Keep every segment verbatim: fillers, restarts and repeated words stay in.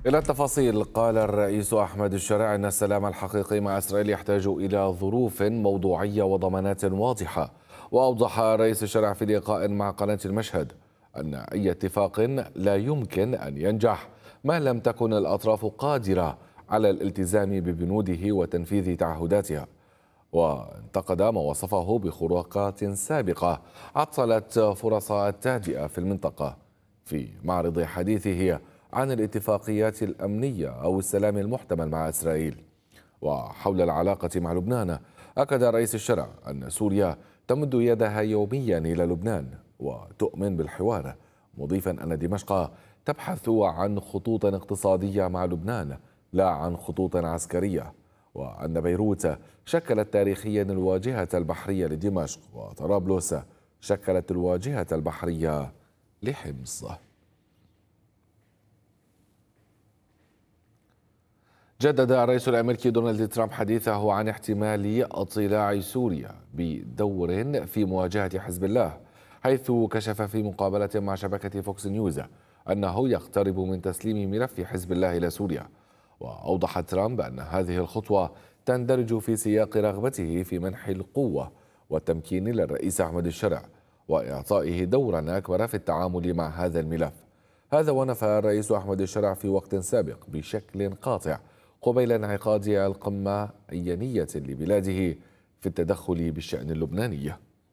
إلى التفاصيل. قال الرئيس أحمد الشرع أن السلام الحقيقي مع إسرائيل يحتاج إلى ظروف موضوعية وضمانات واضحة. وأوضح الرئيس الشرع في لقاء مع قناة المشهد أن أي اتفاق لا يمكن أن ينجح ما لم تكن الأطراف قادرة على الالتزام ببنوده وتنفيذ تعهداتها. وانتقد ما وصفه بخروقات سابقة عطلت فرص التهدئة في المنطقة في معرض حديثه عن الاتفاقيات الأمنية أو السلام المحتمل مع إسرائيل. وحول العلاقة مع لبنان، أكد رئيس الشرع أن سوريا تمد يدها يوميا إلى لبنان وتؤمن بالحوار، مضيفا أن دمشق تبحث عن خطوط اقتصادية مع لبنان لا عن خطوط عسكرية، وأن بيروت شكلت تاريخيا الواجهة البحرية لدمشق وطرابلس شكلت الواجهة البحرية لحمص. جدد الرئيس الأمريكي دونالد ترامب حديثه عن احتمال اطلاع سوريا بدور في مواجهة حزب الله، حيث كشف في مقابلة مع شبكة فوكس نيوز أنه يقترب من تسليم ملف حزب الله إلى سوريا. وأوضح ترامب أن هذه الخطوة تندرج في سياق رغبته في منح القوة والتمكين للرئيس أحمد الشرع وإعطائه دورا أكبر في التعامل مع هذا الملف. هذا ونفى الرئيس أحمد الشرع في وقت سابق بشكل قاطع قبيل انعقاد القمة أي نية لبلاده في التدخل بالشأن اللبناني.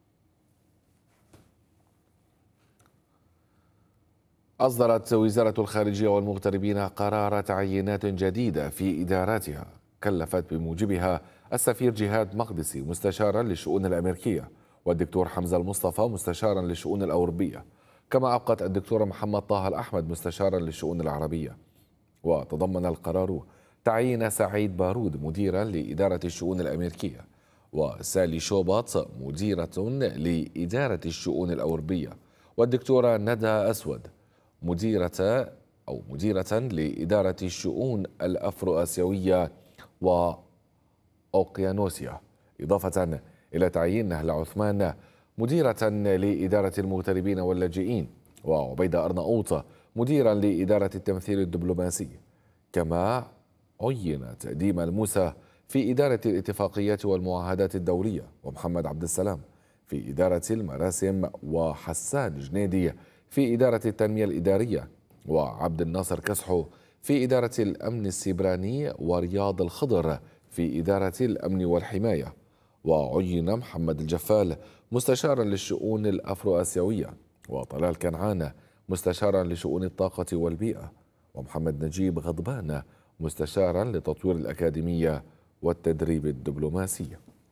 أصدرت وزارة الخارجية والمغتربين قرار تعيينات جديدة في إداراتها كلفت بموجبها السفير جهاد مقدسي مستشارا للشؤون الأمريكية، والدكتور حمزة المصطفى مستشارا للشؤون الأوروبية، كما أبقت الدكتور محمد طه الأحمد مستشارا للشؤون العربية. وتضمن القرار تعيين سعيد بارود مديرا لإدارة الشؤون الأمريكية، وسالي شوباط مديرة لإدارة الشؤون الأوروبية، والدكتورة ندى أسود مديرة أو مديرة لإدارة الشؤون الأفرو آسيوية وأوقيانوسيا، إضافة إلى تعيين نهلة عثمان مديرة لإدارة المغتربين واللاجئين، وعبيدة أرناؤوط مديرا لإدارة التمثيل الدبلوماسي. كما عينت ديما الموسى في إدارة الاتفاقيات والمعاهدات الدولية، ومحمد عبد السلام في إدارة المراسم، وحسان جنيدي في إدارة التنمية الإدارية، وعبد الناصر كسحو في إدارة الأمن السيبراني، ورياض الخضر في إدارة الأمن والحماية. وعين محمد الجفال مستشارا للشؤون الأفرو آسيوية، وطلال كنعان مستشارا لشؤون الطاقة والبيئة، ومحمد نجيب غضبان مستشارا لتطوير الأكاديمية والتدريب الدبلوماسي.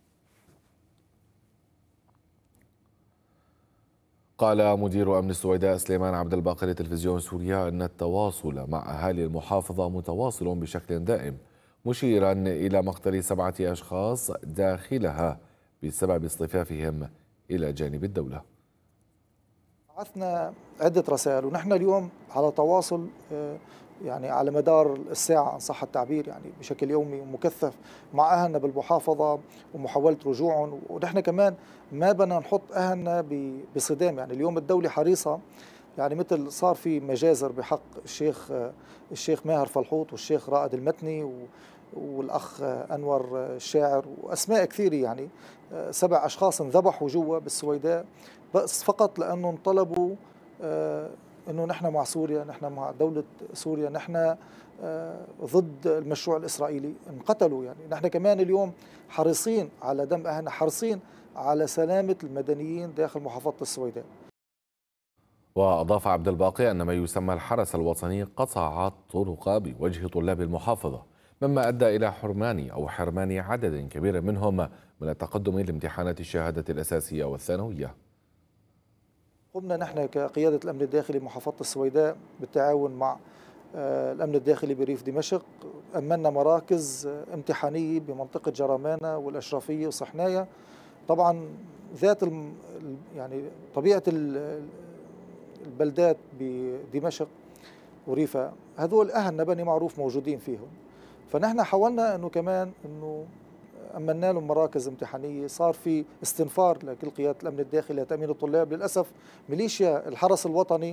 قال مدير أمن السويداء سليمان عبد الباقي لتلفزيون سوريا أن التواصل مع أهالي المحافظة متواصل بشكل دائم، مشيرا إلى مقتل سبعة أشخاص داخلها بسبب اصطفافهم إلى جانب الدولة. بعثنا عدة رسائل ونحن اليوم على تواصل يعني على مدار الساعة إن صح التعبير، يعني بشكل يومي ومكثف مع أهلنا بالمحافظة ومحاولة رجوعهم. ونحن كمان ما بدنا نحط أهلنا بصدام، يعني اليوم الدولة حريصة، يعني مثل صار في مجازر بحق الشيخ الشيخ ماهر فلحوط والشيخ رائد المتني والأخ أنور الشاعر وأسماء كثيرة، يعني سبع أشخاص انذبحوا جوا بالسويداء بس فقط لأنهم طلبوا أنه نحن مع سوريا، نحن مع دولة سوريا، نحن ضد المشروع الإسرائيلي، انقتلوا. يعني نحن كمان اليوم حريصين على دم أهلنا، حريصين على سلامة المدنيين داخل محافظة السويداء. وأضاف عبد الباقي أن ما يسمى الحرس الوطني قطع الطرق بوجه طلاب المحافظة، مما أدى إلى حرمان أو حرمان عدد كبير منهم من التقدم لامتحانات الشهادة الأساسية والثانوية. قمنا نحن كقيادة الأمن الداخلي محافظة السويداء بالتعاون مع الأمن الداخلي بريف دمشق، أمنا مراكز امتحانية بمنطقة جرامانة والأشرفية وصحنايا. طبعا ذات يعني طبيعة البلدات بدمشق وريفا هذول أهلنا بني معروف موجودين فيهم، فنحن حاولنا أنه كمان أنه أمنا لهم مراكز امتحانية. صار في استنفار لكل قيادة الأمن الداخلي لتأمين الطلاب. للأسف ميليشيا الحرس الوطني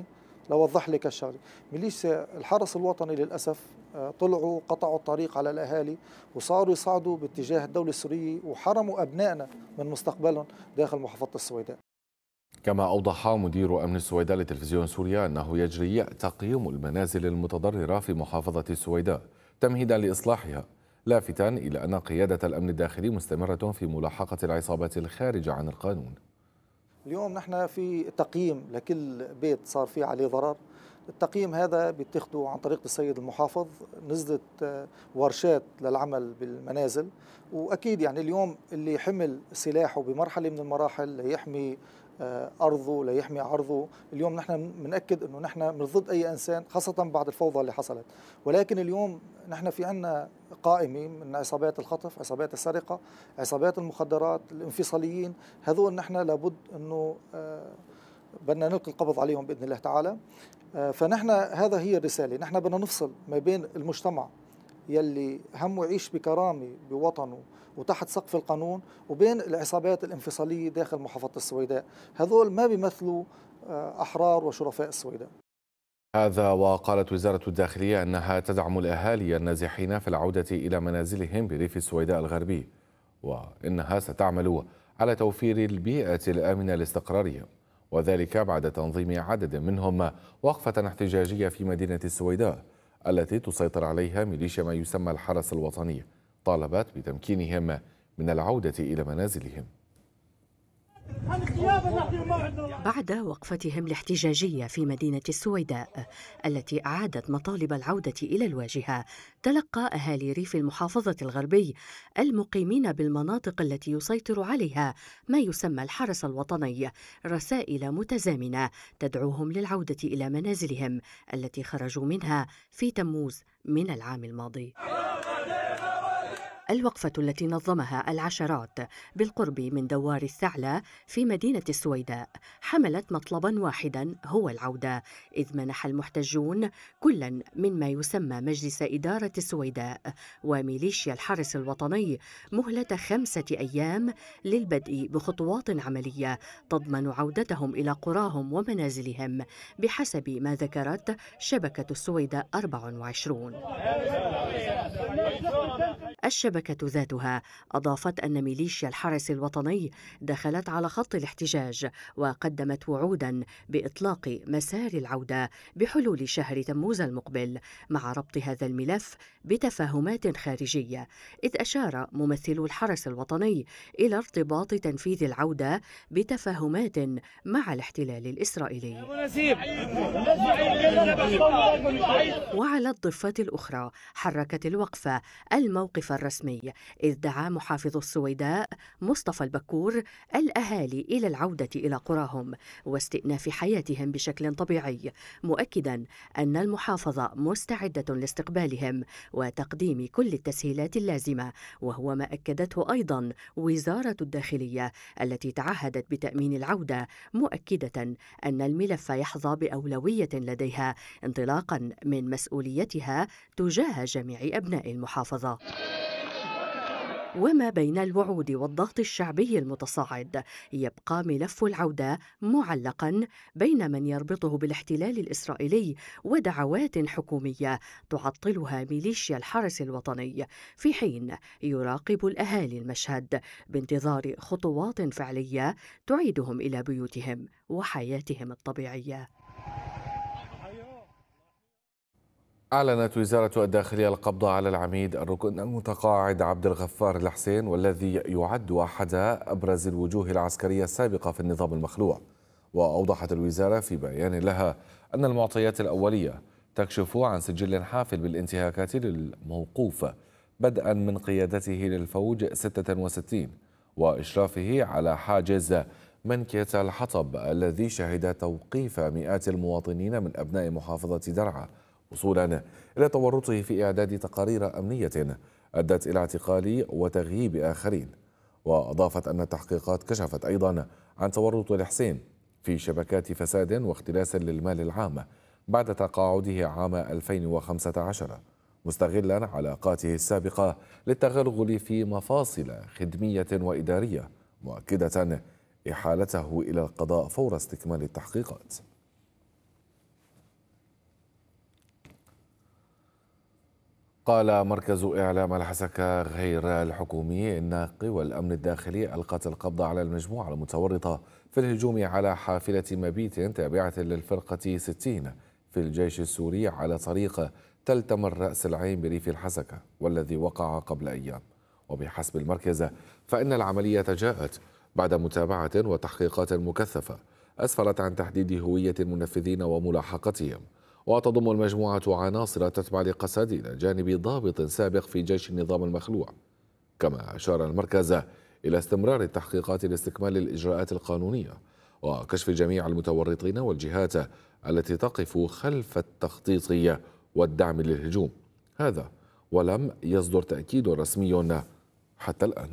لوضح لك الشغله، ميليشيا الحرس الوطني للاسف طلعوا قطعوا الطريق على الاهالي وصاروا يصعدوا باتجاه الدوله السوريه وحرموا ابنائنا من مستقبلهم داخل محافظه السويداء. كما أوضح مدير أمن السويداء لتلفزيون سوريا أنه يجري تقييم المنازل المتضررة في محافظة السويداء تمهيدا لإصلاحها، لافتا إلى أن قيادة الأمن الداخلي مستمرة في ملاحقة العصابات الخارجة عن القانون. اليوم نحن في تقييم لكل بيت صار فيه عليه ضرر، التقييم هذا بيتخذه عن طريق السيد المحافظ، نزلت ورشات للعمل بالمنازل، وأكيد يعني اليوم اللي حمل سلاحه بمرحلة من المراحل ليحمي أرضه ليحمي عرضه، اليوم نحن بنأكد أنه نحن من ضد أي إنسان خاصة بعد الفوضى اللي حصلت، ولكن اليوم نحن في عنا قائمة من عصابات الخطف، عصابات السرقة، عصابات المخدرات، الانفصاليين، هذول نحن لابد أنه بدنا نلقي القبض عليهم بإذن الله تعالى. فنحن هذا هي الرسالة، نحن بدنا نفصل ما بين المجتمع يلي همه يعيش بكرامة بوطنه وتحت سقف القانون وبين العصابات الانفصالية داخل محافظة السويداء، هذول ما بيمثلوا أحرار وشرفاء السويداء. هذا وقالت وزارة الداخلية أنها تدعم الأهالي النازحين في العودة إلى منازلهم بريف السويداء الغربي، وإنها ستعمل على توفير البيئة الآمنة لاستقرارهم، وذلك بعد تنظيم عدد منهم وقفة احتجاجية في مدينة السويداء التي تسيطر عليها ميليشيا ما يسمى الحرس الوطني، طالبت بتمكينهم من العودة إلى منازلهم. بعد وقفتهم الاحتجاجية في مدينة السويداء التي أعادت مطالب العودة إلى الواجهة، تلقى أهالي ريف المحافظة الغربي المقيمين بالمناطق التي يسيطر عليها ما يسمى الحرس الوطني رسائل متزامنة تدعوهم للعودة إلى منازلهم التي خرجوا منها في تموز من العام الماضي. الوقفة التي نظمها العشرات بالقرب من دوار الثعلى في مدينة السويداء حملت مطلبا واحدا هو العودة، إذ منح المحتجون كلا مما يسمى مجلس إدارة السويداء وميليشيا الحرس الوطني مهلة خمسة أيام للبدء بخطوات عملية تضمن عودتهم إلى قراهم ومنازلهم بحسب ما ذكرت شبكة السويداء أربعة وعشرين. الشبكة ذاتها أضافت أن ميليشيا الحرس الوطني دخلت على خط الاحتجاج وقدمت وعودا بإطلاق مسار العودة بحلول شهر تموز المقبل، مع ربط هذا الملف بتفاهمات خارجية، إذ أشار ممثلو الحرس الوطني إلى ارتباط تنفيذ العودة بتفاهمات مع الاحتلال الإسرائيلي. وعلى الضفة الأخرى حركت الوقفة الموقف الرسمي، إذ دعا محافظ السويداء مصطفى البكور الأهالي إلى العودة إلى قراهم واستئناف حياتهم بشكل طبيعي، مؤكدا أن المحافظة مستعدة لاستقبالهم وتقديم كل التسهيلات اللازمة، وهو ما أكدته أيضا وزارة الداخلية التي تعهدت بتأمين العودة، مؤكدة أن الملف يحظى بأولوية لديها انطلاقا من مسؤوليتها تجاه جميع أبناء المحافظة. وما بين الوعود والضغط الشعبي المتصاعد يبقى ملف العودة معلقا بين من يربطه بالاحتلال الإسرائيلي ودعوات حكومية تعطلها ميليشيا الحرس الوطني، في حين يراقب الأهالي المشهد بانتظار خطوات فعلية تعيدهم إلى بيوتهم وحياتهم الطبيعية. أعلنت وزارة الداخلية القبض على العميد الركن المتقاعد عبد الغفار الحسين، والذي يعد أحد أبرز الوجوه العسكرية السابقة في النظام المخلوع. وأوضحت الوزارة في بيان لها أن المعطيات الأولية تكشف عن سجل حافل بالانتهاكات للموقوف بدءا من قيادته للفوج ستة وستين وإشرافه على حاجز منكة الحطب الذي شهد توقيف مئات المواطنين من أبناء محافظة درعا، وصولا إلى تورطه في إعداد تقارير أمنية أدت إلى اعتقال وتغييب آخرين. وأضافت أن التحقيقات كشفت أيضا عن تورط الحسين في شبكات فساد واختلاس للمال العام بعد تقاعده عام ألفين وخمسة عشر، مستغلا علاقاته السابقة للتغلغل في مفاصل خدمية وإدارية، مؤكدة إحالته إلى القضاء فور استكمال التحقيقات. قال مركز إعلام الحسكة غير الحكومي إن قوى الأمن الداخلي ألقت القبض على المجموعة المتورطة في الهجوم على حافلة مبيت تابعة للفرقة ستين في الجيش السوري على طريق تل تمر رأس العين بريف الحسكة، والذي وقع قبل أيام. وبحسب المركز فإن العملية جاءت بعد متابعة وتحقيقات مكثفة أسفرت عن تحديد هوية المنفذين وملاحقتهم. وتضم المجموعة عناصر تتبع لقسد إلى جانب ضابط سابق في جيش النظام المخلوع. كما أشار المركز إلى استمرار التحقيقات لاستكمال الإجراءات القانونية وكشف جميع المتورطين والجهات التي تقف خلف التخطيط والدعم للهجوم، هذا ولم يصدر تأكيد رسمي حتى الآن.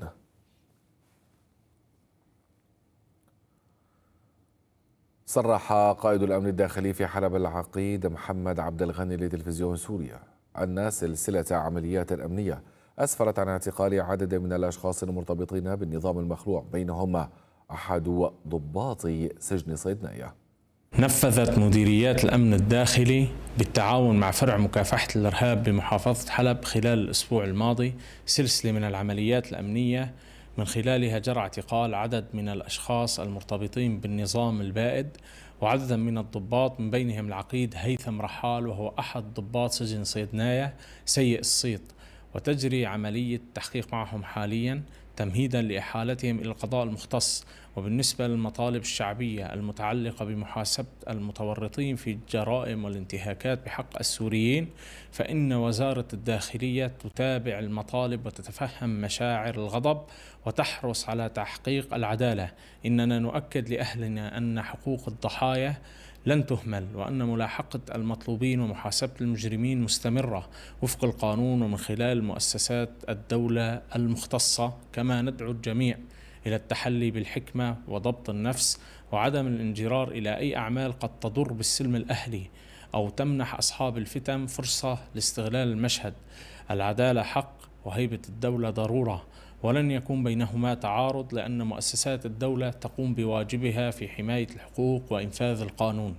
صرح قائد الأمن الداخلي في حلب العقيد محمد عبد الغني لتلفزيون سوريا أن سلسلة عمليات أمنية أسفرت عن اعتقال عدد من الأشخاص المرتبطين بالنظام المخلوع، بينهم أحد ضباط سجن صيدنايا. نفذت مديريات الأمن الداخلي بالتعاون مع فرع مكافحة الإرهاب بمحافظة حلب خلال الأسبوع الماضي سلسلة من العمليات الأمنية من خلالها جرى اعتقال عدد من الأشخاص المرتبطين بالنظام البائد وعددا من الضباط، من بينهم العقيد هيثم رحال وهو أحد ضباط سجن صيدنايا سيء الصيت، وتجري عملية تحقيق معهم حاليا تمهيدا لإحالتهم إلى القضاء المختص. وبالنسبة للمطالب الشعبية المتعلقة بمحاسبة المتورطين في الجرائم والانتهاكات بحق السوريين، فإن وزارة الداخلية تتابع المطالب وتتفهم مشاعر الغضب وتحرص على تحقيق العدالة. إننا نؤكد لأهلنا أن حقوق الضحايا لن تهمل، وأن ملاحقة المطلوبين ومحاسبة المجرمين مستمرة وفق القانون ومن خلال مؤسسات الدولة المختصة. كما ندعو الجميع إلى التحلي بالحكمة وضبط النفس وعدم الانجرار إلى أي أعمال قد تضر بالسلم الأهلي أو تمنح أصحاب الفتن فرصة لاستغلال المشهد. العدالة حق وهيبة الدولة ضرورة، ولن يكون بينهما تعارض، لأن مؤسسات الدولة تقوم بواجبها في حماية الحقوق وإنفاذ القانون.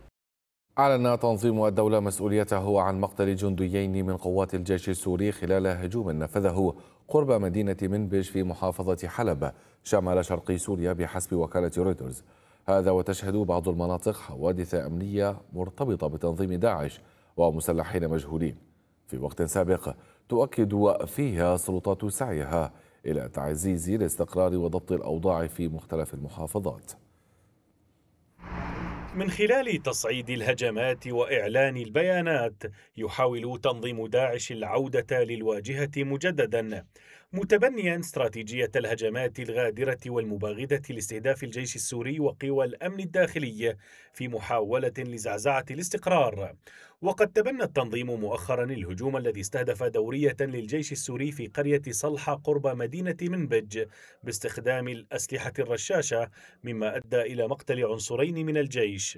أعلن تنظيم الدولة مسؤوليته عن مقتل جنديين من قوات الجيش السوري خلال هجوم نفذه قرب مدينة منبج في محافظة حلب شمال شرق سوريا بحسب وكالة رويترز. هذا وتشهد بعض المناطق حوادث أمنية مرتبطة بتنظيم داعش ومسلحين مجهولين، في وقت سابق تؤكد فيها السلطات سعيها إلى تعزيز الاستقرار وضبط الأوضاع في مختلف المحافظات. من خلال تصعيد الهجمات وإعلان البيانات يحاول تنظيم داعش العودة للواجهة مجددا، متبنيا استراتيجية الهجمات الغادرة والمباغتة لاستهداف الجيش السوري وقوى الأمن الداخلي في محاولة لزعزعة الاستقرار. وقد تبنى التنظيم مؤخرا الهجوم الذي استهدف دورية للجيش السوري في قرية صلحة قرب مدينة منبج باستخدام الأسلحة الرشاشة، مما أدى إلى مقتل عنصرين من الجيش.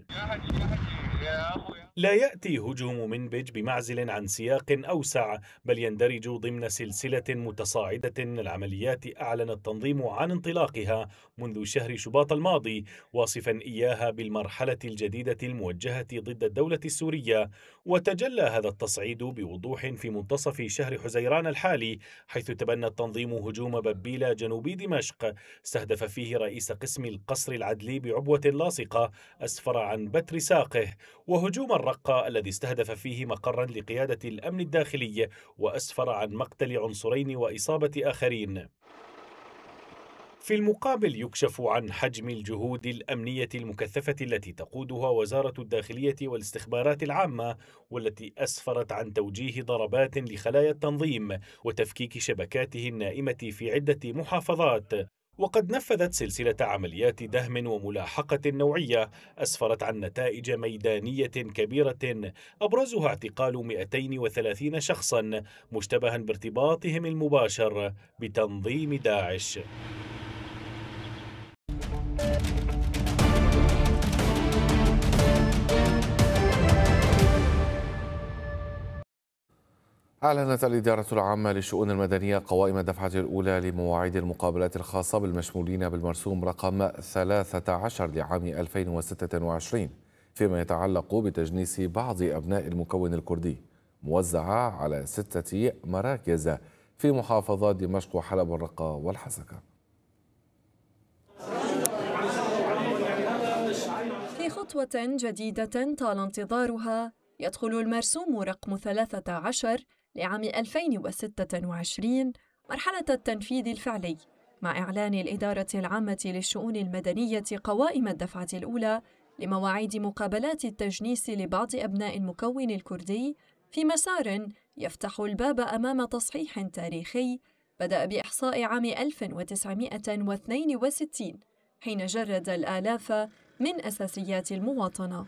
لا يأتي هجوم منبج بمعزل عن سياق أوسع، بل يندرج ضمن سلسلة متصاعدة من العمليات أعلن التنظيم عن انطلاقها منذ شهر شباط الماضي، واصفا إياها بالمرحلة الجديدة الموجهة ضد الدولة السورية. وتجلى هذا التصعيد بوضوح في منتصف شهر حزيران الحالي، حيث تبنى التنظيم هجوم ببيلة جنوب دمشق استهدف فيه رئيس قسم القصر العدلي بعبوة لاصقة أسفر عن بتر ساقه، وهجوم الرقة الذي استهدف فيه مقرا لقيادة الأمن الداخلي وأسفر عن مقتل عنصرين وإصابة آخرين. في المقابل يكشف عن حجم الجهود الأمنية المكثفة التي تقودها وزارة الداخلية والاستخبارات العامة، والتي أسفرت عن توجيه ضربات لخلايا التنظيم وتفكيك شبكاته النائمة في عدة محافظات. وقد نفذت سلسلة عمليات دهم وملاحقة نوعية أسفرت عن نتائج ميدانية كبيرة، أبرزها اعتقال مئتين وثلاثين شخصا مشتبها بارتباطهم المباشر بتنظيم داعش. أعلنت الإدارة العامة للشؤون المدنية قوائم الدفعة الأولى لمواعيد المقابلات الخاصة بالمشمولين بالمرسوم رقم ثلاثة عشر لعام ألفين وستة وعشرين فيما يتعلق بتجنيس بعض أبناء المكون الكردي. موزعة على ستة مراكز في محافظات دمشق وحلب والرقة والحسكة. في خطوة جديدة طال انتظارها، يدخل المرسوم رقم ثلاثة عشر لعام ألفين وستة وعشرين مرحلة التنفيذ الفعلي، مع إعلان الإدارة العامة للشؤون المدنية قوائم الدفعة الأولى لمواعيد مقابلات التجنيس لبعض أبناء المكون الكردي، في مسار يفتح الباب أمام تصحيح تاريخي بدأ بإحصاء عام ألف وتسعمائة واثنين وستين، حين جرد الآلاف من أساسيات المواطنة.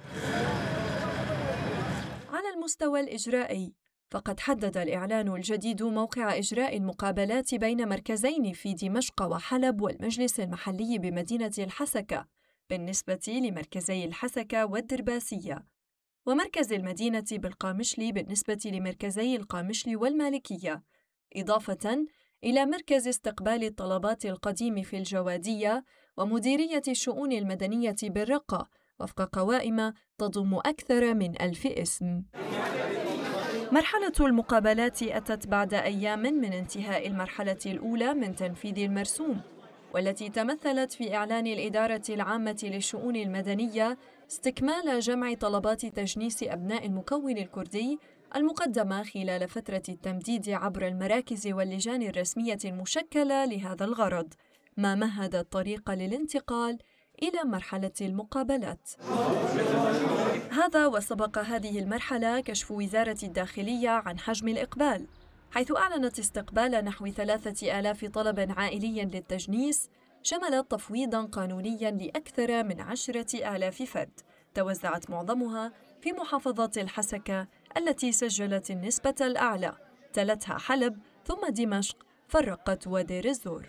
على المستوى الإجرائي، فقد حدد الإعلان الجديد موقع إجراء المقابلات بين مركزين في دمشق وحلب والمجلس المحلي بمدينة الحسكة بالنسبة لمركزي الحسكة والدرباسية، ومركز المدينة بالقامشلي بالنسبة لمركزي القامشلي والمالكية، إضافة إلى مركز استقبال الطلبات القديم في الجوادية ومديرية الشؤون المدنية بالرقة وفق قوائم تضم أكثر من ألف اسم. مرحلة المقابلات أتت بعد أيام من انتهاء المرحلة الأولى من تنفيذ المرسوم، والتي تمثلت في إعلان الإدارة العامة للشؤون المدنية استكمال جمع طلبات تجنيس أبناء المكون الكردي المقدمة خلال فترة التمديد عبر المراكز واللجان الرسمية المشكلة لهذا الغرض، ما مهد الطريق للانتقال إلى مرحلة المقابلات. هذا وسبق هذه المرحلة كشف وزارة الداخلية عن حجم الإقبال، حيث أعلنت استقبال نحو ثلاثة آلاف طلب عائلي للتجنيس، شملت تفويضاً قانونياً لأكثر من عشرة آلاف فرد، توزعت معظمها في محافظة الحسكة التي سجلت النسبة الأعلى، تلتها حلب ثم دمشق فالرقة ودير الزور.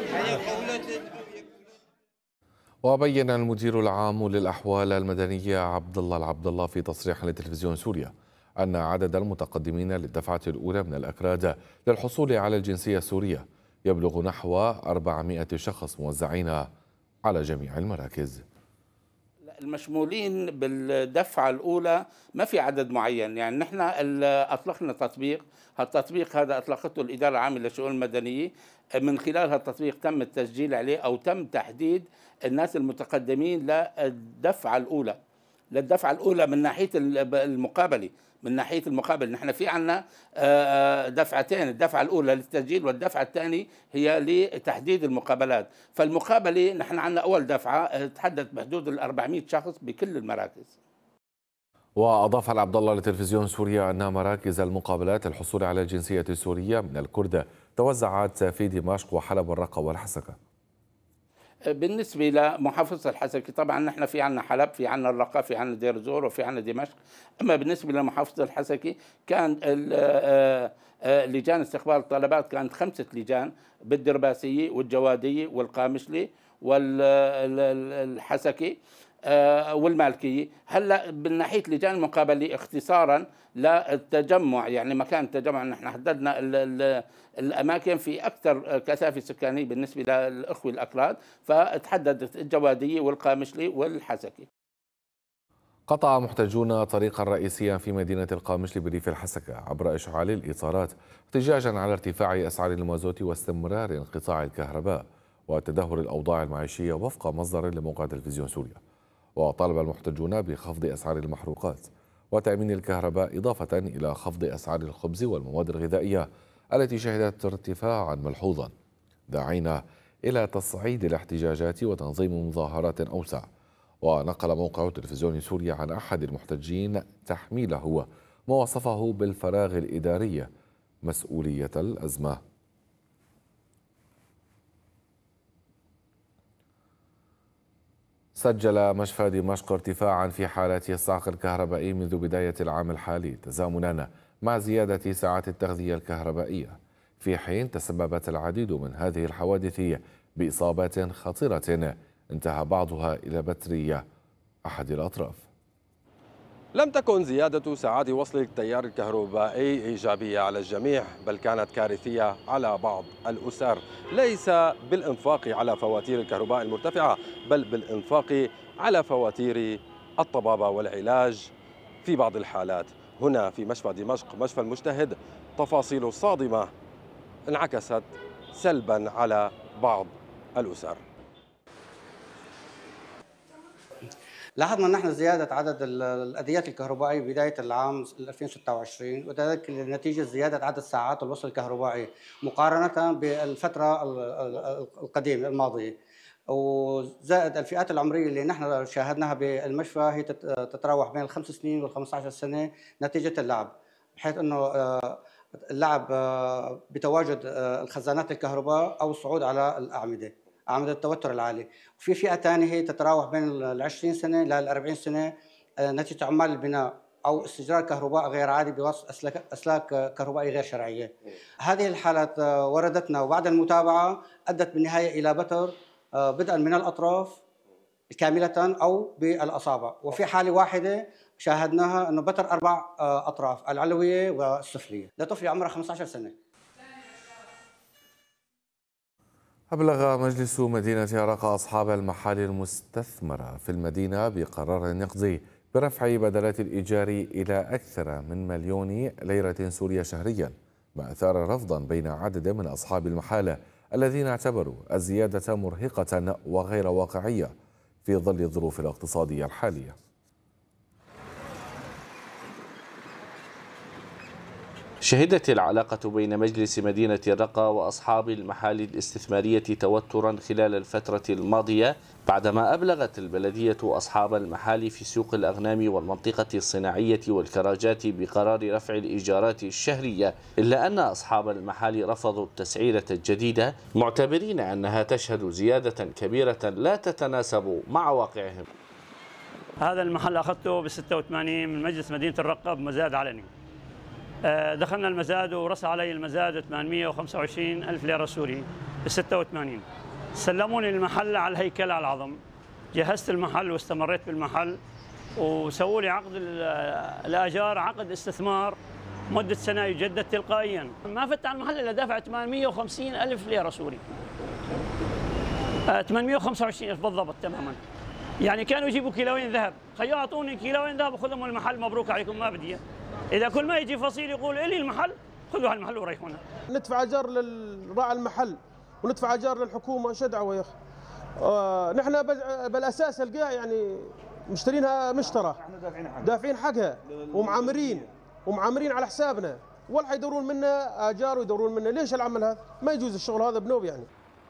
وبين المدير العام للأحوال المدنية عبد الله العبد الله في تصريح لتلفزيون سوريا أن عدد المتقدمين للدفعة الأولى من الأكراد للحصول على الجنسية السورية يبلغ نحو أربعمائة شخص موزعين على جميع المراكز. المشمولين بالدفعة الأولى ما في عدد معين، يعني نحن أطلقنا تطبيق، هالتطبيق هذا أطلقته الإدارة العامة للشؤون المدنية، من خلال هالتطبيق تم التسجيل عليه أو تم تحديد الناس المتقدمين للدفعة الأولى للدفعة الأولى من ناحية المقابلة من ناحية المقابل نحن في عنا دفعتين، الدفعة الأولى للتسجيل والدفعة الثانية هي لتحديد المقابلات. فالمقابلة نحن عنا أول دفعة تحدد بحدود الأربعمائة شخص بكل المراكز. وأضاف العبد الله لتلفزيون سوريا أن مراكز المقابلات للحصول على الجنسية السورية من الكرد توزعت في دمشق وحلب والرقة والحسكة. بالنسبة لمحافظة الحسكة طبعا نحن في عنا حلب، في عنا الرقة، في عنا دير زور، وفي عنا دمشق. أما بالنسبة لمحافظة الحسكة كان لجان استقبال الطلبات كانت خمسة لجان بالدرباسية والجوادية والقامشلي والحسكة والمالكية. هلا من ناحية لجان المقابلة اختصارا للتجمع، يعني مكان التجمع نحن حددنا ال ال الأماكن في أكثر كثافة سكانية بالنسبة للأخوة الأكراد، فتحددت الجوادية والقامشلي والحسكة. قطع محتجون طريقا رئيسيا في مدينة القامشلي بريف الحسكة عبر إشعال الإطارات احتجاجا على ارتفاع أسعار المازوت واستمرار انقطاع الكهرباء وتدهور الأوضاع المعيشية وفق مصدر لموقع تلفزيون سوريا. وطالب المحتجون بخفض أسعار المحروقات وتأمين الكهرباء إضافة إلى خفض أسعار الخبز والمواد الغذائية التي شهدت ارتفاعا ملحوظا، داعين إلى تصعيد الاحتجاجات وتنظيم مظاهرات أوسع. ونقل موقع تلفزيون سوريا عن أحد المحتجين تحميله ما وصفه بالفراغ الإداري مسؤولية الأزمة. سجل مشفى دمشق ارتفاعا في حالات الصعق الكهربائي منذ بداية العام الحالي تزامنا مع زيادة ساعات التغذية الكهربائية، في حين تسببت العديد من هذه الحوادث بإصابات خطيرة انتهى بعضها إلى بترية أحد الأطراف. لم تكن زيادة ساعات وصل التيار الكهربائي إيجابية على الجميع، بل كانت كارثية على بعض الأسر، ليس بالإنفاق على فواتير الكهرباء المرتفعة بل بالإنفاق على فواتير الطبابة والعلاج في بعض الحالات. هنا في مشفى دمشق مشفى المجتهد تفاصيل صادمة انعكست سلبا على بعض الأسر. لاحظنا نحن زيادة عدد الأديات الكهربائية بداية العام ألفين وستة وعشرين، وذلك نتيجة زيادة عدد ساعات الوصل الكهربائي مقارنة بالفترة القديمة الماضية، وزائد الفئات العمرية اللي نحن شاهدناها بالمشفى هي تتراوح بين الخمس سنين والخمسة عشر سنة نتيجة اللعب، بحيث أنه اللعب بتواجد الخزانات الكهرباء أو الصعود على الأعمدة، أعمدة التوتر العالي. وفي فئة ثانية هي تتراوح بين العشرين سنة للأربعين سنة نتيجة عمال البناء أو استجرار كهرباء غير عادي بواسطة أسلاك, أسلاك كهربائية غير شرعية. هذه الحالات وردتنا وبعد المتابعة أدت بالنهاية إلى بتر بدءا من الأطراف كاملة أو بالأصابع، وفي حالة واحدة شاهدناها أنه بتر أربع أطراف العلوية والسفلية لطفل عمره خمسة عشر سنة. أبلغ مجلس مدينة الرقة أصحاب المحال المستثمرة في المدينة بقرار يقضي برفع بدلات الإيجار إلى أكثر من مليون ليرة سورية شهريا، ما أثار رفضا بين عدد من أصحاب المحال الذين اعتبروا الزيادة مرهقة وغير واقعية في ظل الظروف الاقتصادية الحالية. شهدت العلاقة بين مجلس مدينة الرقة وأصحاب المحال الاستثمارية توترا خلال الفترة الماضية بعدما أبلغت البلدية أصحاب المحال في سوق الأغنام والمنطقة الصناعية والكراجات بقرار رفع الإيجارات الشهرية، إلا أن أصحاب المحال رفضوا التسعيرة الجديدة معتبرين أنها تشهد زيادة كبيرة لا تتناسب مع واقعهم. هذا المحل أخذته ب ستة وثمانين من مجلس مدينة الرقة بمزاد علني. دخلنا المزاد ورسى علي المزاد ثمانمئة وخمسة وعشرين ألف ليرة سوري ب ستة وثمانين. سلموني المحل على الهيكل على العظم، جهزت المحل واستمريت بالمحل وسووا لي عقد الآجار، عقد استثمار مدة سنة يجدد تلقائيا. ما فت على المحل إلا دافع ثمانمئة وخمسين ألف ليرة سوري، ثمانمئة وخمسة وعشرين ألف بالضبط تماما. يعني كانوا يجيبوا كيلوين ذهب، خيو أعطوني كيلوين ذهب وخذهم المحل، مبروك عليكم ما بدي. إذا كل ما يجي فصيل يقول إلي المحل خذوا هالمحل وريحونا. ندفع أجار للراعي المحل وندفع أجار للحكومة، شو دعوة يا أخي؟ آه نحن بالأساس القاع يعني مشترينها مشترى، دافعين حقها ومعامرين ومعامرين على حسابنا، ولا حيدورون منا أجار ويدورون منا. ليش العمل هذا؟ ما يجوز الشغل هذا بنوب يعني.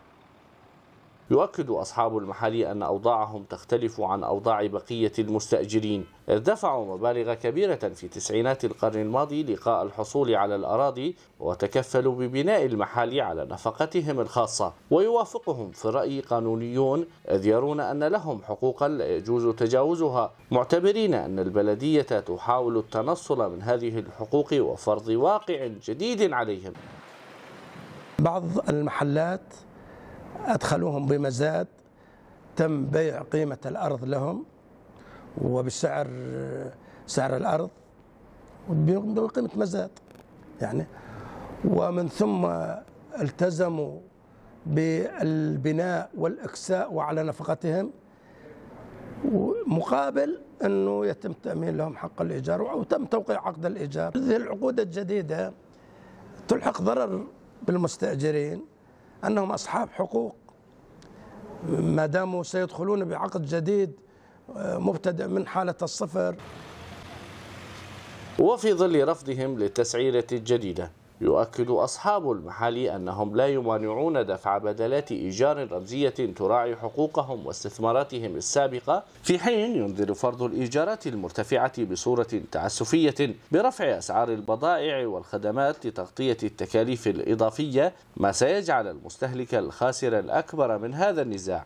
يؤكد أصحاب المحال أن أوضاعهم تختلف عن أوضاع بقية المستأجرين، إذ دفعوا مبالغ كبيرة في تسعينات القرن الماضي لقاء الحصول على الأراضي وتكفلوا ببناء المحال على نفقتهم الخاصة، ويوافقهم في الرأي قانونيون إذ يرون أن لهم حقوقا لا يجوز تجاوزها، معتبرين أن البلدية تحاول التنصل من هذه الحقوق وفرض واقع جديد عليهم. بعض المحلات أدخلوهم بمزاد، تم بيع قيمة الأرض لهم وبسعر سعر الأرض بقيمة مزاد يعني، ومن ثم التزموا بالبناء والإكساء وعلى نفقتهم مقابل أنه يتم تأمين لهم حق الإيجار وتم توقيع عقد الإيجار. هذه العقود الجديدة تلحق ضرر بالمستأجرين أنهم أصحاب حقوق ما داموا سيدخلون بعقد جديد مبتدئ من حالة الصفر. وفي ظل رفضهم للتسعيرة الجديدة يؤكد أصحاب المحال أنهم لا يمانعون دفع بدلات إيجار رمزية تراعي حقوقهم واستثماراتهم السابقة، في حين ينذر فرض الإيجارات المرتفعة بصورة تعسفية برفع أسعار البضائع والخدمات لتغطية التكاليف الإضافية، ما سيجعل المستهلك الخاسر الأكبر من هذا النزاع.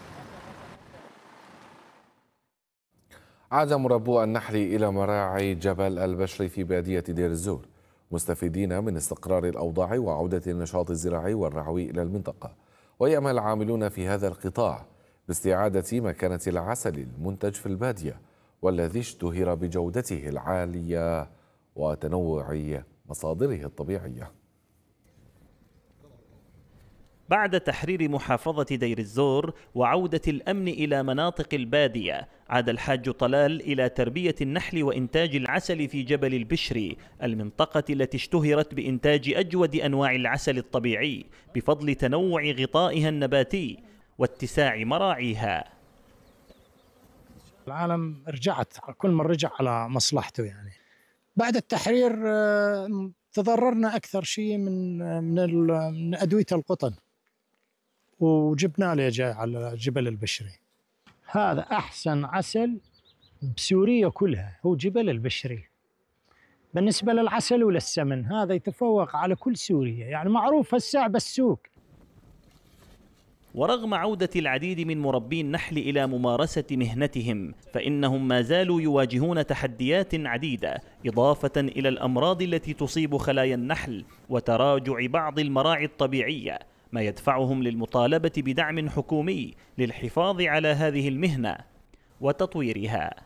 عاد مربو النحل إلى مراعي جبل البشر في بادية دير الزور مستفيدين من استقرار الأوضاع وعودة النشاط الزراعي والرعوي إلى المنطقة، ويأمل العاملون في هذا القطاع باستعادة مكانة العسل المنتج في البادية والذي اشتهر بجودته العالية وتنوع مصادره الطبيعية. بعد تحرير محافظة دير الزور وعودة الأمن إلى مناطق البادية، عاد الحاج طلال إلى تربية النحل وإنتاج العسل في جبل البشري، المنطقة التي اشتهرت بإنتاج أجود أنواع العسل الطبيعي بفضل تنوع غطائها النباتي واتساع مراعيها. العالم رجعت، كل من رجع على مصلحته. يعني بعد التحرير تضررنا أكثر شيء من من من أدوية القطن، وجبنا له جاي على جبل البشري. هذا أحسن عسل بسوريا كلها، هو جبل البشري. بالنسبة للعسل وللسمن هذا يتفوق على كل سوريا، يعني معروف هالساعة بالسوق. ورغم عودة العديد من مربي النحل إلى ممارسة مهنتهم، فإنهم ما زالوا يواجهون تحديات عديدة، إضافة إلى الأمراض التي تصيب خلايا النحل وتراجع بعض المراعي الطبيعية، ما يدفعهم للمطالبة بدعم حكومي للحفاظ على هذه المهنة وتطويرها.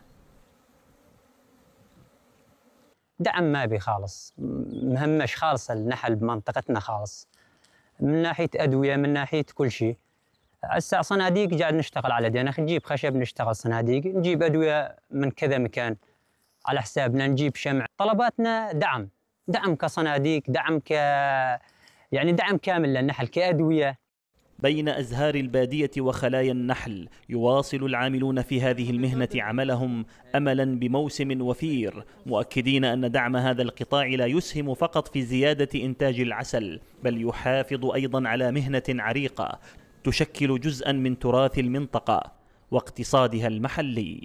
دعم ما بي خالص، مهمش خالص النحل بمنطقتنا خالص، من ناحية أدوية، من ناحية كل شيء. هسه صناديق قاعد نشتغل على دينا، نجيب خشب نشتغل صناديق، نجيب أدوية من كذا مكان على حسابنا، نجيب شمع. طلباتنا دعم، دعم كصناديق، دعم ك يعني دعم كامل للنحل كأدوية. بين أزهار البادية وخلايا النحل يواصل العاملون في هذه المهنة عملهم أملا بموسم وفير، مؤكدين أن دعم هذا القطاع لا يسهم فقط في زيادة إنتاج العسل، بل يحافظ أيضا على مهنة عريقة تشكل جزءا من تراث المنطقة واقتصادها المحلي.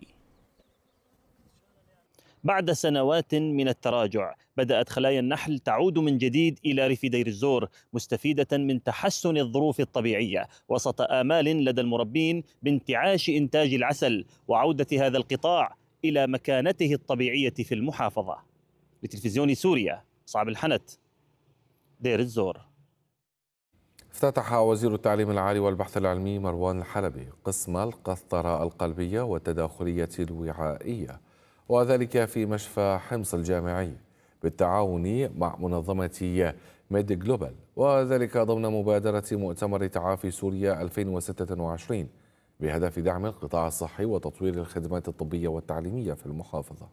بعد سنوات من التراجع بدأت خلايا النحل تعود من جديد إلى ريف دير الزور، مستفيدة من تحسن الظروف الطبيعية وسط آمال لدى المربين بانتعاش إنتاج العسل وعودة هذا القطاع إلى مكانته الطبيعية في المحافظة. لتلفزيون سوريا، صعب الحنت، دير الزور. افتتح وزير التعليم العالي والبحث العلمي مروان الحلبي قسم القسطرة القلبية والتداخلية الوعائية، وذلك في مشفى حمص الجامعي بالتعاون مع منظمة ميد جلوبال، وذلك ضمن مبادرة مؤتمر تعافي سوريا ألفين وستة وعشرين بهدف دعم القطاع الصحي وتطوير الخدمات الطبية والتعليمية في المحافظة.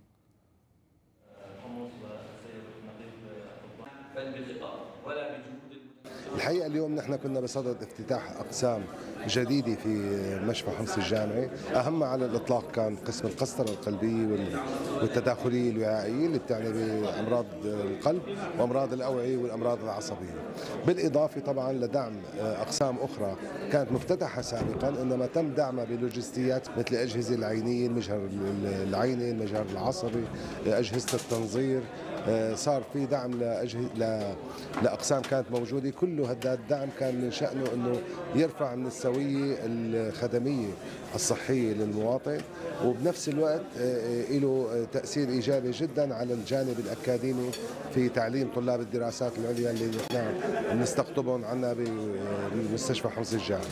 الحقيقة اليوم نحن كنا بصدد افتتاح أقسام جديدة في مشفى حمص الجامعي، أهم على الإطلاق كان قسم القسطرة القلبية والتداخلية الوعائية اللي بتعني بأمراض القلب وأمراض الأوعية والأمراض العصبية، بالإضافة طبعا لدعم أقسام أخرى كانت مفتتحة سابقا إنما تم دعمها بلوجستيات مثل الأجهزة العينية، المجهر العيني، المجهر العصبي، أجهزة التنظير. صار في دعم لأجهزة لأقسام كانت موجودة. كل هذا الدعم كان من شأنه أنه يرفع من السوية الخدمية الصحية للمواطن، وبنفس الوقت له تأثير إيجابي جدا على الجانب الأكاديمي في تعليم طلاب الدراسات العليا اللي نحن بنستقطبهم عنا بمستشفى حمص الجامعي.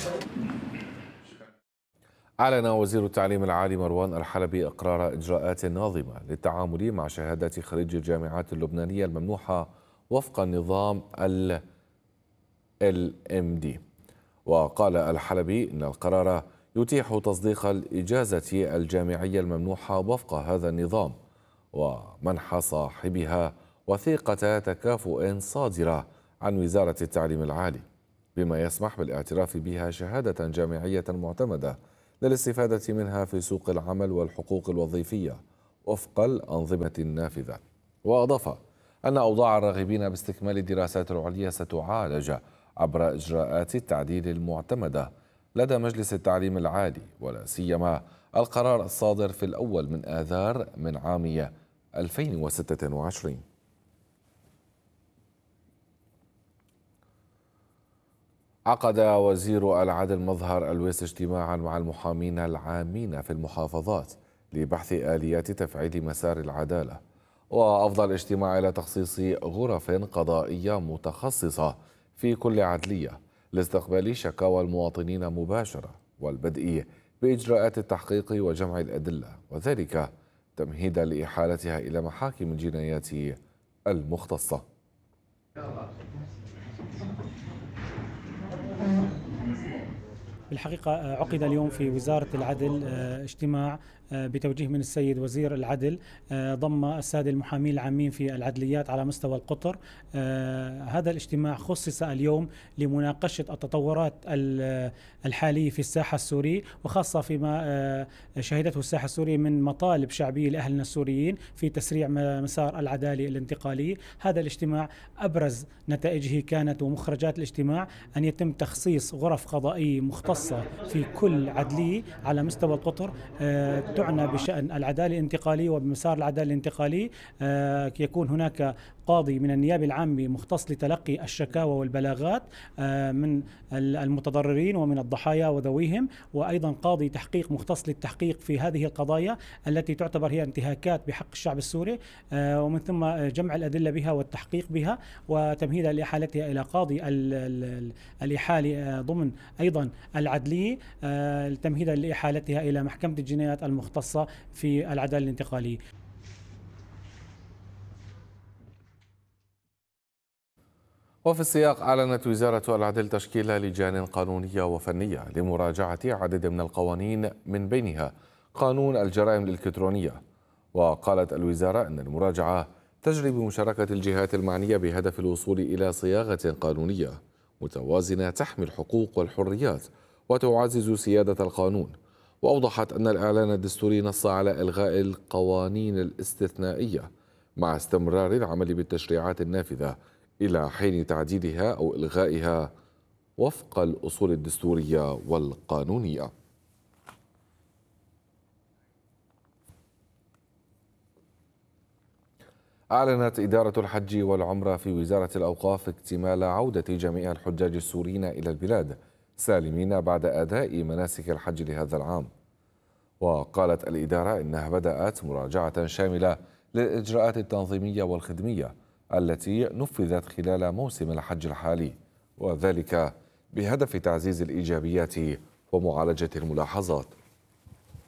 أعلن وزير التعليم العالي مروان الحلبي إقرار إجراءات ناظمة للتعامل مع شهادات خريج الجامعات اللبنانية الممنوحة وفق النظام ال إل إم دي. وقال الحلبي إن القرار يتيح تصديق الإجازة الجامعية الممنوحة وفق هذا النظام ومنح صاحبها وثيقة تكافؤ صادرة عن وزارة التعليم العالي، بما يسمح بالاعتراف بها شهادة جامعية معتمدة للاستفادة منها في سوق العمل والحقوق الوظيفية وفق الأنظمة النافذة. وأضاف أن أوضاع الراغبين باستكمال الدراسات العليا ستعالج عبر إجراءات التعديل المعتمدة لدى مجلس التعليم العالي، ولا سيما القرار الصادر في الأول من آذار من عام ألفين وستة وعشرين. عقد وزير العدل مظهر الويس اجتماعا مع المحامين العامين في المحافظات لبحث آليات تفعيل مسار العدالة، وأفضى الاجتماع إلى تخصيص غرف قضائية متخصصة في كل عدلية لاستقبال شكاوى المواطنين مباشرة والبدء بإجراءات التحقيق وجمع الأدلة، وذلك تمهيدا لإحالتها إلى محاكم الجنايات المختصة. بالحقيقة عقد اليوم في وزارة العدل اجتماع بتوجيه من السيد وزير العدل ضم السادة المحامين العامين في العدليات على مستوى القطر. هذا الاجتماع خصص اليوم لمناقشة التطورات الحالية في الساحة السورية، وخاصة فيما شهدته الساحة السورية من مطالب شعبية لأهلنا السوريين في تسريع مسار العدالة الانتقالية. هذا الاجتماع أبرز نتائجه كانت ومخرجات الاجتماع أن يتم تخصيص غرف قضائية مختصة في كل عدلية على مستوى القطر تعنى بشأن العدالة الانتقالية وبمسار العدالة الانتقالية. يكون هناك قاضي من النيابة العامة مختص لتلقي الشكاوى والبلاغات من المتضررين ومن الضحايا وذويهم، وأيضا قاضي تحقيق مختص للتحقيق في هذه القضايا التي تعتبر هي انتهاكات بحق الشعب السوري، ومن ثم جمع الأدلة بها والتحقيق بها وتمهيدها لإحالتها إلى قاضي الإحالة ضمن أيضا العدلية تمهيدا لإحالتها إلى محكمة الجنايات المختصة في العدالة الانتقالية. وفي السياق أعلنت وزارة العدل تشكيل لجان قانونية وفنية لمراجعة عدد من القوانين من بينها قانون الجرائم الإلكترونية. وقالت الوزارة أن المراجعة تجري بمشاركة الجهات المعنية بهدف الوصول إلى صياغة قانونية متوازنة تحمي الحقوق والحريات وتعزز سيادة القانون. وأوضحت أن الإعلان الدستوري نص على إلغاء القوانين الاستثنائية مع استمرار العمل بالتشريعات النافذة إلى حين تعديلها أو إلغائها وفق الأصول الدستورية والقانونية. أعلنت إدارة الحج والعمرة في وزارة الأوقاف اكتمال عودة جميع الحجاج السوريين إلى البلاد سالمين بعد أداء مناسك الحج لهذا العام. وقالت الإدارة إنها بدأت مراجعة شاملة للإجراءات التنظيمية والخدمية التي نفذت خلال موسم الحج الحالي، وذلك بهدف تعزيز الإيجابيات ومعالجة الملاحظات.